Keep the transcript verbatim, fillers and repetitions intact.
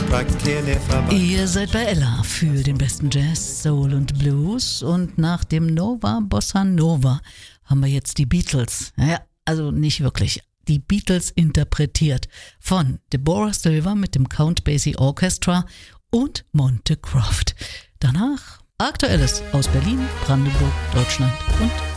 Ihr seid bei Ella für den besten Jazz, Soul und Blues und nach dem Nova Bossa Nova haben wir jetzt die Beatles. Naja, also nicht wirklich. Die Beatles interpretiert von Deborah Silver mit dem Count Basie Orchestra und Monte Croft. Danach Aktuelles aus Berlin, Brandenburg, Deutschland und